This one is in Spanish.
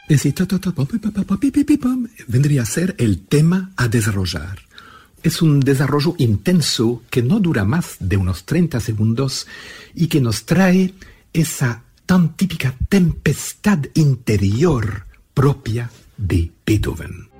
Vendría a ser el tema a desarrollar. Es un desarrollo intenso que no dura más de unos 30 segundos y que nos trae esa tan típica tempestad interior propia de Beethoven.